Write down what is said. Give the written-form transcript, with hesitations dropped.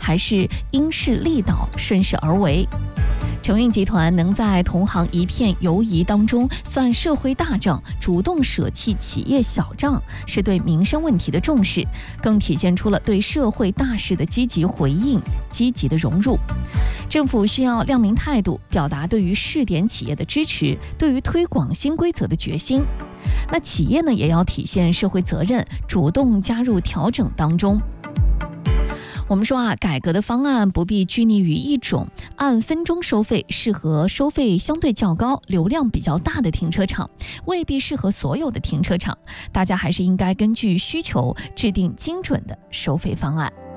还是因势利导，顺势而为？承运集团能在同行一片犹疑当中算社会大账，主动舍弃企业小账，是对民生问题的重视，更体现出了对社会大事的积极回应、积极的融入。政府需要亮明态度，表达对于试点企业的支持，对于推广新规则的决心。那企业呢，也要体现社会责任，主动加入调整当中。我们说改革的方案不必拘泥于一种，按分钟收费适合收费相对较高、流量比较大的停车场，未必适合所有的停车场。大家还是应该根据需求制定精准的收费方案。